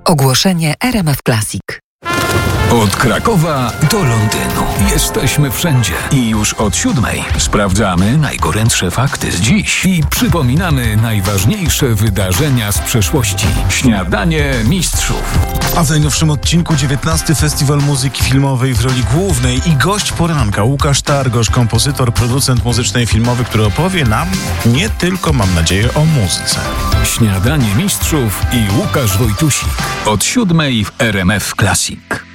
Ogłoszenie RMF Classic. Od Krakowa do Londynu. Jesteśmy wszędzie. I już od 7:00 sprawdzamy najgorętsze fakty z dziś i przypominamy najważniejsze wydarzenia z przeszłości. Śniadanie Mistrzów. A w najnowszym odcinku 19. Festiwal Muzyki Filmowej w roli głównej i gość poranka Łukasz Targosz, kompozytor, producent muzyczny i filmowy, który opowie nam nie tylko, mam nadzieję, o muzyce. Śniadanie Mistrzów i Łukasz Wojtusik. Od 7:00 w RMF Classic.